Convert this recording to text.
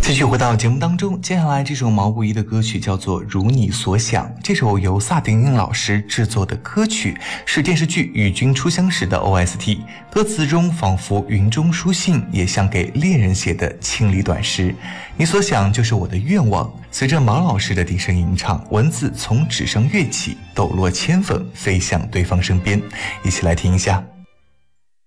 继续回到节目当中，接下来这首毛不易的歌曲叫做《如你所想》，这首由萨顶顶老师制作的歌曲是电视剧《与君初相识》的 OST， 歌词中仿佛云中书信，也像给恋人写的情理短诗。你所想就是我的愿望，随着毛老师的低声吟唱，文字从纸上跃起，抖落千粉飞向对方身边，一起来听一下。